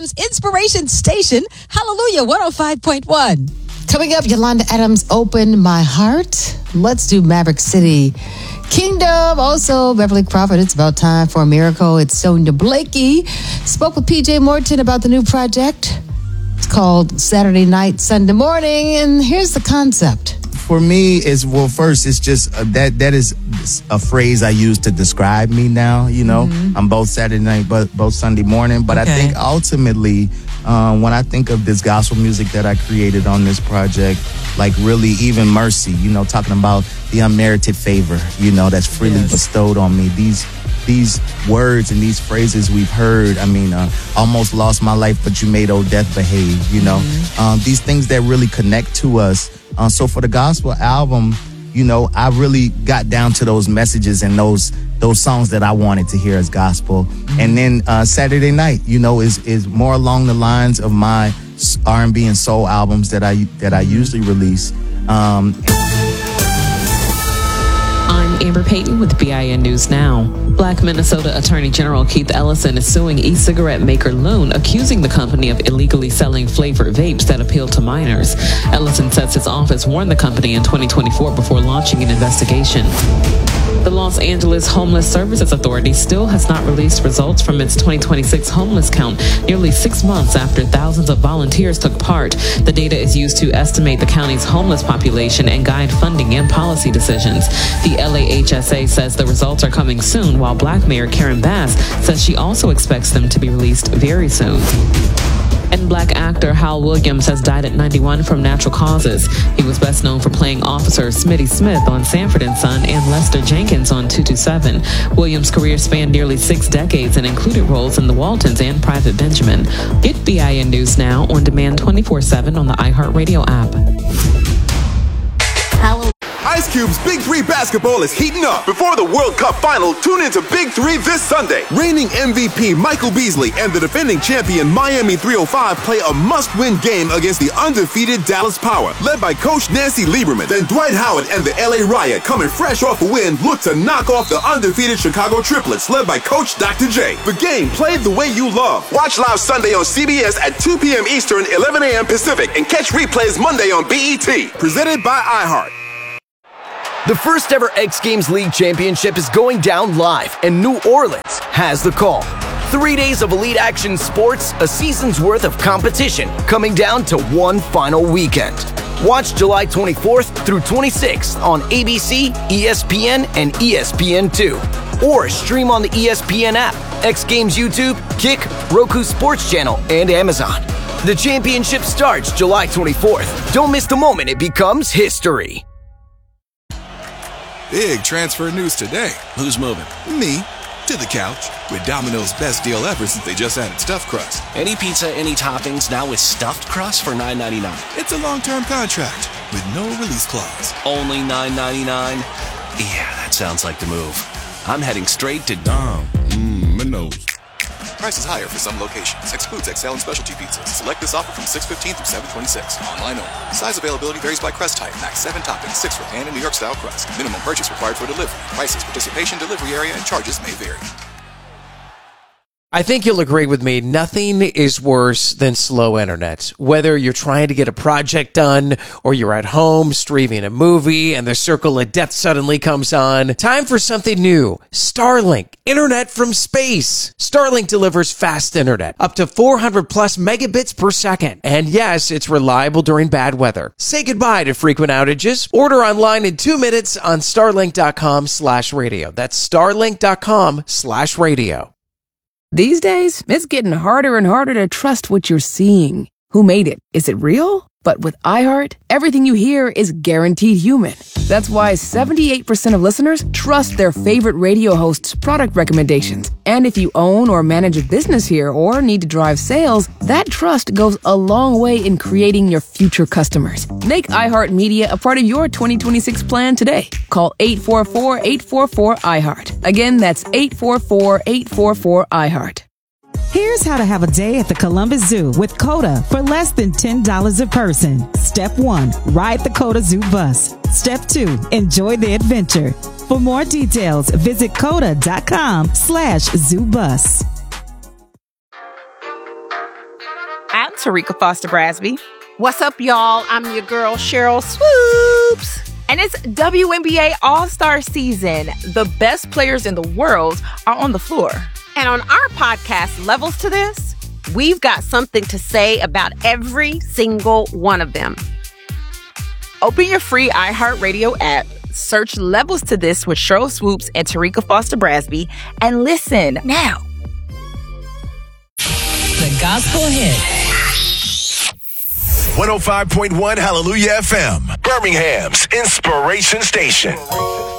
FM's inspiration station, Hallelujah 105.1. Coming up, Yolanda Adams, Open My Heart. Let's do Maverick City Kingdom. Also, Beverly Crawford, It's About Time for a Miracle. It's Sonia Blakey. Spoke with PJ Morton about the new project. It's called Saturday Night, Sunday Morning. And here's the concept. For me, first, it's just that is a phrase I use to describe me now. You know, I'm both Saturday night, both Sunday morning. But I think ultimately, when I think of this gospel music that I created on this project, like really even mercy, you know, talking about the unmerited favor, you know, that's freely bestowed on me. These words and these phrases we've heard, I mean, almost lost my life, but you made old death behave, you know. These things that really connect to us. So for the gospel album, you know, I really got down to those messages and those songs that I wanted to hear as gospel. And then Saturday Night, you know, is more along the lines of my R&B and soul albums that I usually release. I'm Amber Payton with BIN News Now. Black Minnesota Attorney General Keith Ellison is suing e-cigarette maker Loon, accusing the company of illegally selling flavored vapes that appeal to minors. Ellison says his office warned the company in 2024 before launching an investigation. The Los Angeles Homeless Services Authority still has not released results from its 2026 homeless count, nearly 6 months after thousands of volunteers took part. The data is used to estimate the county's homeless population and guide funding and policy decisions. The LAHSA says the results are coming soon, while Black Mayor Karen Bass says she also expects them to be released very soon. And Black actor Hal Williams has died at 91 from natural causes. He was best known for playing Officer Smitty Smith on Sanford & Son and Lester Jenkins on 227. Williams' career spanned nearly 6 decades and included roles in The Waltons and Private Benjamin. Get BIN News Now on demand 24/7 on the iHeartRadio app. Ice Cube's Big 3 basketball is heating up. Before the World Cup final, tune into Big 3 this Sunday. Reigning MVP Michael Beasley and the defending champion Miami 305 play a must-win game against the undefeated Dallas Power, led by Coach Nancy Lieberman. Then Dwight Howard and the LA Riot, coming fresh off a win, look to knock off the undefeated Chicago Triplets, led by Coach Dr. J. The game played the way you love. Watch live Sunday on CBS at 2 p.m. Eastern, 11 a.m. Pacific, and catch replays Monday on BET. Presented by iHeart. The first ever X Games League Championship is going down live, and New Orleans has the call. 3 days of elite action sports, a season's worth of competition, coming down to one final weekend. Watch July 24th through 26th on ABC, ESPN, and ESPN2. Or stream on the ESPN app, X Games YouTube, Kick, Roku Sports Channel, and Amazon. The championship starts July 24th. Don't miss the moment it becomes history. Big transfer news today. Who's moving? Me. To the couch. With Domino's best deal ever since they just added stuffed crust. Any pizza, any toppings, now with stuffed crust for $9.99. It's a long-term contract with no release clause. Only $9.99? Yeah, that sounds like the move. I'm heading straight to Domino's. Price is higher for some locations. Excludes XL and specialty pizzas. Select this offer from 6/15 through 7/26. Online only. Size availability varies by crust type. Max 7 toppings, 6 for pan and New York style crust. Minimum purchase required for delivery. Prices, participation, delivery area, and charges may vary. I think you'll agree with me, nothing is worse than slow internet. Whether you're trying to get a project done or you're at home streaming a movie and the circle of death suddenly comes on, time for something new. Starlink, internet from space. Starlink delivers fast internet, up to 400 plus megabits per second. And yes, it's reliable during bad weather. Say goodbye to frequent outages. Order online in 2 minutes on starlink.com/radio. That's starlink.com/radio. These days, it's getting harder and harder to trust what you're seeing. Who made it? Is it real? But with iHeart, everything you hear is guaranteed human. That's why 78% of listeners trust their favorite radio hosts' product recommendations. And if you own or manage a business here or need to drive sales, that trust goes a long way in creating your future customers. Make iHeartMedia a part of your 2026 plan today. Call 844-844-iHeart. Again, that's 844-844-iHeart. Here's how to have a day at the Columbus Zoo with CODA for less than $10 a person. Step 1, ride the CODA Zoo bus. Step 2, enjoy the adventure. For more details, visit CODA.com/zoobus. Tarika Foster Brasby. What's up, y'all? I'm your girl, Cheryl Swoops. And it's WNBA All-Star season. The best players in the world are on the floor. And on our podcast, Levels to This, we've got something to say about every single one of them. Open your free iHeartRadio app, search Levels to This with Cheryl Swoops and Tarika Foster Brasby, and listen now. The Gospel Hit. 105.1 Hallelujah FM, Birmingham's Inspiration Station.